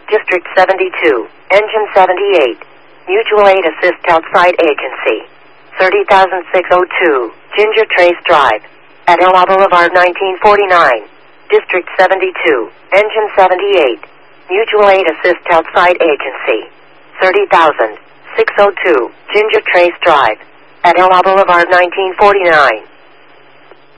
District 72, Engine 78, Mutual Aid Assist Outside Agency, 30,602, Ginger Trace Drive, at Ella Boulevard 1949, District 72, Engine 78, Mutual Aid Assist Outside Agency, 30,602, Ginger Trace Drive, at Ella Boulevard 1949.